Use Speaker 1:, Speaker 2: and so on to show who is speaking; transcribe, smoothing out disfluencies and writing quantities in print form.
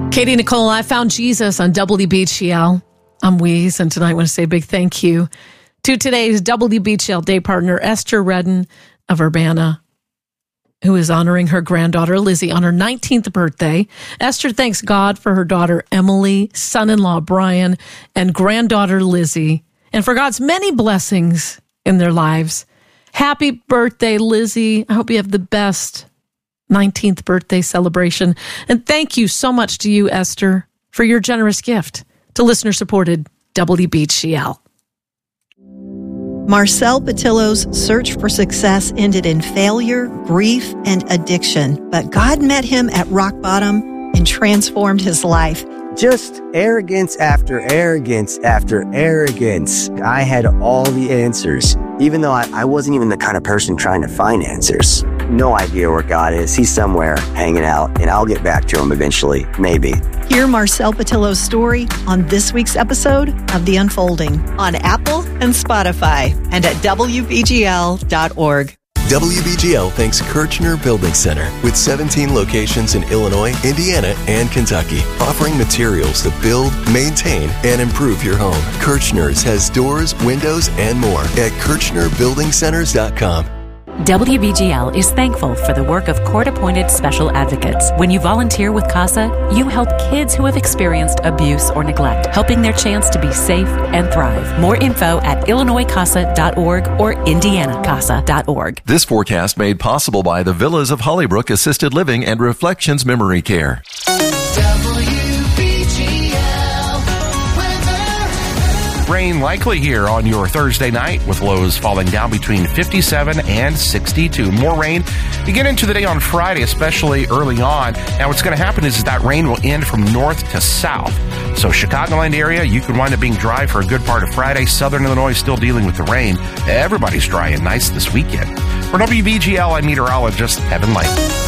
Speaker 1: Katie Nicole, I found Jesus on WBGL. I'm Weeze, and tonight I want to say a big thank you to today's WBGL day partner, Esther Redden of Urbana, who is honoring her granddaughter, Lizzie, on her 19th birthday. Esther thanks God for her daughter, Emily, son-in-law, Brian, and granddaughter, Lizzie, and for God's many blessings in their lives. Happy birthday, Lizzie. I hope you have the best 19th birthday celebration. And thank you so much to you, Esther, for your generous gift to listener-supported WBGL.
Speaker 2: Marcel Patillo's search for success ended in failure, grief, and addiction. But God met him at rock bottom and transformed his life.
Speaker 3: Just arrogance after arrogance after arrogance. I had all the answers, even though I wasn't even the kind of person trying to find answers. No idea where God is. He's somewhere hanging out, and I'll get back to him eventually, maybe.
Speaker 2: Hear Marcel Patillo's story on this week's episode of The Unfolding on Apple and Spotify and at WBGL.org.
Speaker 4: WBGL thanks Kirchner Building Center with 17 locations in Illinois, Indiana, and Kentucky, offering materials to build, maintain, and improve your home. Kirchner's has doors, windows, and more at KirchnerBuildingCenters.com.
Speaker 5: WBGL is thankful for the work of court-appointed special advocates. When you volunteer with CASA, you help kids who have experienced abuse or neglect, helping their chance to be safe and thrive. More info at IllinoisCASA.org or IndianaCASA.org.
Speaker 6: This forecast made possible by the Villas of Hollybrook Assisted Living and Reflections Memory Care.
Speaker 7: Rain likely here on your Thursday night, with lows falling down between 57 and 62. More rain. You get into the day on Friday, especially early on. Now, what's going to happen is that rain will end from north to south. So Chicagoland area, you could wind up being dry for a good part of Friday. Southern Illinois still dealing with the rain. Everybody's dry and nice this weekend. For WBGL, I'm meteorologist Evan Light.